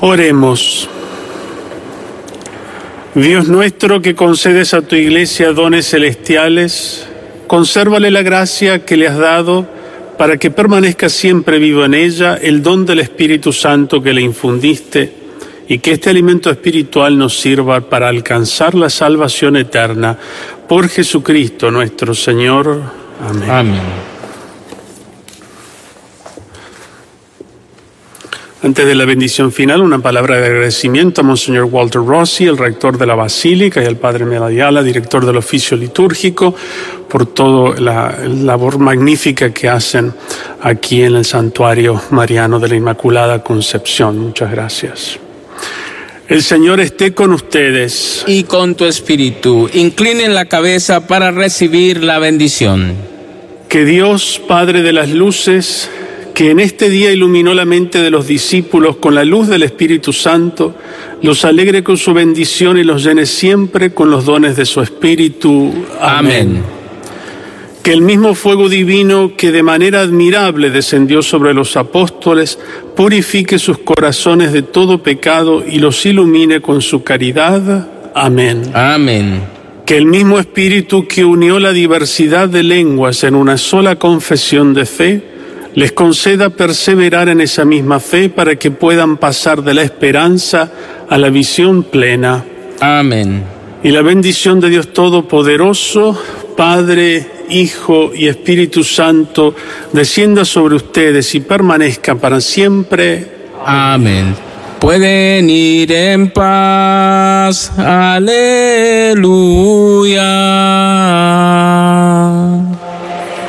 Oremos. Dios nuestro, que concedes a tu Iglesia dones celestiales, consérvale la gracia que le has dado para que permanezca siempre vivo en ella el don del Espíritu Santo que le infundiste, y que este alimento espiritual nos sirva para alcanzar la salvación eterna. Por Jesucristo nuestro Señor. Amén. Amén. Antes de la bendición final, una palabra de agradecimiento a Monseñor Walter Rossi, el rector de la Basílica, y al Padre Medayala, director del oficio litúrgico, por toda la labor magnífica que hacen aquí en el Santuario Mariano de la Inmaculada Concepción. Muchas gracias. El Señor esté con ustedes. Y con tu espíritu. Inclinen la cabeza para recibir la bendición. Que Dios, Padre de las luces, que en este día iluminó la mente de los discípulos con la luz del Espíritu Santo, los alegre con su bendición y los llene siempre con los dones de su Espíritu. Amén. Que el mismo fuego divino que de manera admirable descendió sobre los apóstoles, purifique sus corazones de todo pecado y los ilumine con su caridad. Amén. Amén. Que el mismo Espíritu que unió la diversidad de lenguas en una sola confesión de fe, les conceda perseverar en esa misma fe para que puedan pasar de la esperanza a la visión plena. Amén. Y la bendición de Dios Todopoderoso, Padre, Hijo y Espíritu Santo, descienda sobre ustedes y permanezca para siempre. Amén. Pueden ir en paz. Aleluya.